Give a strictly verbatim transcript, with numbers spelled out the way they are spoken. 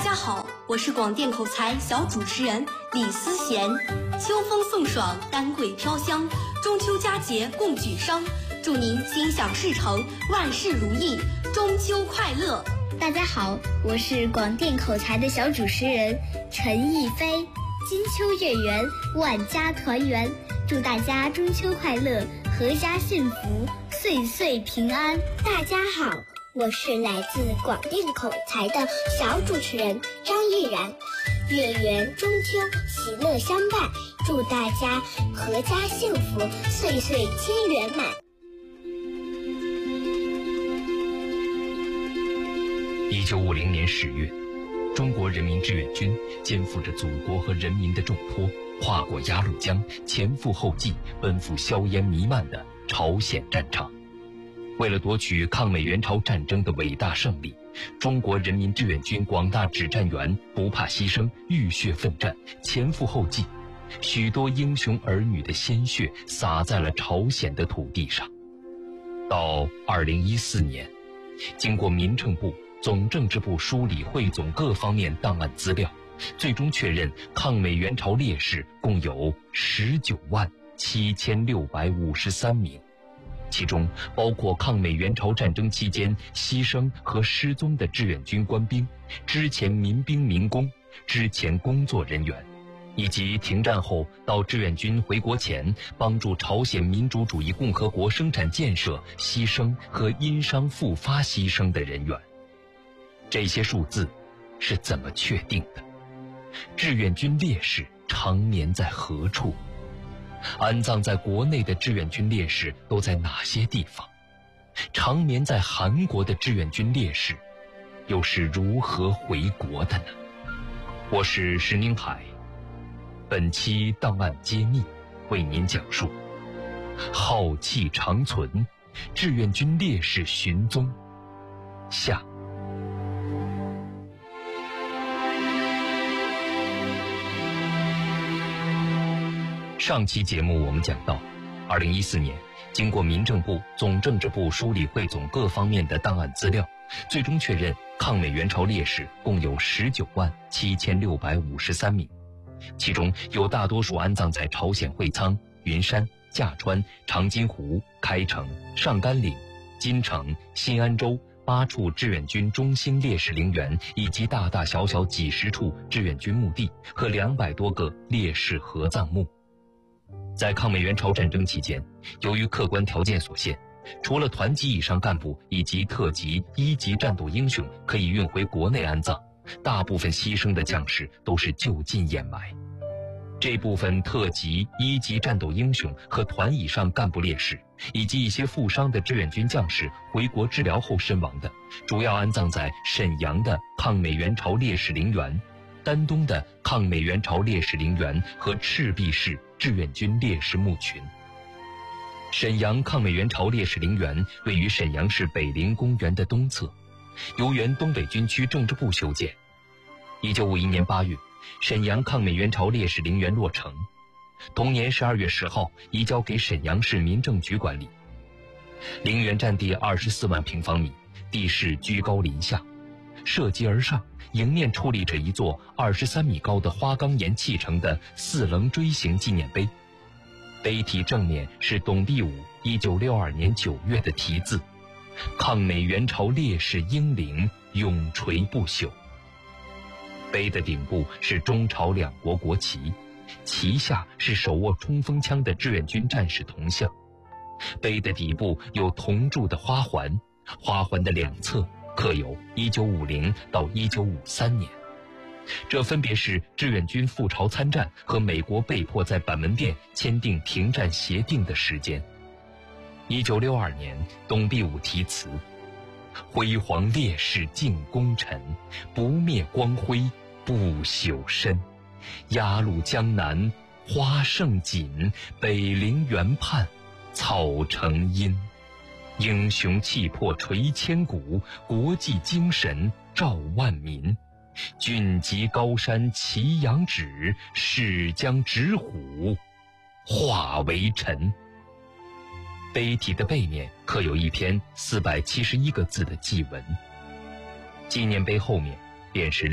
家好，我是广电口才小主持人李思贤。秋风送爽，丹桂飘香，中秋佳节共举觞，祝您心想事成，万事如意，中秋快乐。 大家好，我是广电口才的小主持人陈逸飞。金秋月圆，万家团圆，祝大家中秋快乐，阖家幸福，岁岁平安。 大家好，我是来自广电口才的小主持人张毅然。月圆中秋，喜乐相伴，祝大家阖家幸福，岁岁皆圆满。 一九五零年十月，中国人民志愿军肩负着祖国和人民的重托，跨过鸭绿江，前赴后继，奔赴硝烟弥漫的朝鲜战场。为了夺取抗美援朝战争的伟大胜利，中国人民志愿军广大指战员不怕牺牲，浴血奋战，前赴后继，许多英雄儿女的鲜血洒在了朝鲜的土地上。到二零一四年，经过民政部、总政治部梳理汇总各方面档案资料，最终确认抗美援朝烈士共有十九万七千六百五十三名，其中包括抗美援朝战争期间牺牲和失踪的志愿军官兵、之前民兵民工、之前工作人员，以及停战后到志愿军回国前帮助朝鲜民主主义共和国生产建设牺牲和因伤复发牺牲的人员。这些数字是怎么确定的？志愿军烈士长眠在何处？安葬在国内的志愿军烈士都在哪些地方？长眠在韩国的志愿军烈士又是如何回国的呢？我是石宁海，本期档案揭秘为您讲述浩气长存，志愿军烈士寻踪下。上期节目我们讲到，二零一四年，经过民政部、总政治部梳理汇总各方面的档案资料，最终确认抗美援朝烈士共有十九万七千六百五十三名，其中有大多数安葬在朝鲜会仓、云山、驾川、长津湖、开城、上甘岭、金城、新安州八处志愿军中心烈士陵园，以及大大小小几十处志愿军墓地和两百多个烈士合葬墓。在抗美援朝战争期间，由于客观条件所限，除了团级以上干部以及特级、一级战斗英雄可以运回国内安葬，大部分牺牲的将士都是就近掩埋。这部分特级、一级战斗英雄和团以上干部烈士，以及一些负伤的志愿军将士回国治疗后身亡的，主要安葬在沈阳的抗美援朝烈士陵园、丹东的抗美援朝烈士陵园和赤壁市志愿军烈士墓群。沈阳抗美援朝烈士陵园位于沈阳市北陵公园的东侧，由原东北军区政治部修建。一九五一年八月，沈阳抗美援朝烈士陵园落成，同年十二月十号移交给沈阳市民政局管理。陵园占地二十四万平方米，地势居高临下，涉级而上，迎面矗立着一座二十三米高的花岗岩砌成的四棱锥形纪念碑，碑体正面是董必武一九六二年九月的题字：抗美援朝烈士英灵永垂不朽。碑的顶部是中朝两国国旗，旗下是手握冲锋枪的志愿军战士铜像。碑的底部有铜铸的花环，花环的两侧刻有一九五零到一九五三年，这分别是志愿军赴朝参战和美国被迫在板门店签订停战协定的时间。一九六二年，董必武题词：辉煌烈士尽功臣，不灭光辉不朽身。鸭绿江南花盛锦，北陵园畔草成荫。英雄气魄垂千古，国际精神照万民。俊极高山齐扬指，誓将纸虎化为尘。碑体的背面刻有一篇四百七十一个字的祭文，纪念碑后面便是